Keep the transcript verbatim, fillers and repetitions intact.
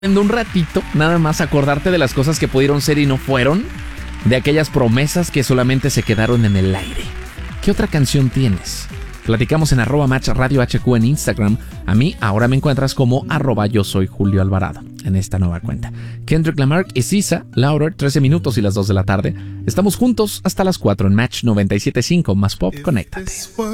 En un ratito, nada más acordarte de las cosas que pudieron ser y no fueron, de aquellas promesas que solamente se quedaron en el aire. ¿Qué otra canción tienes? Platicamos en arroba match radio H Q en Instagram. A mí ahora me encuentras como arroba yo soy Julio Alvarado en esta nueva cuenta. Kendrick Lamar y Sisa, Louder, trece minutos y las dos de la tarde. Estamos juntos hasta las cuatro en Match noventa y siete punto cinco, más pop, conéctate.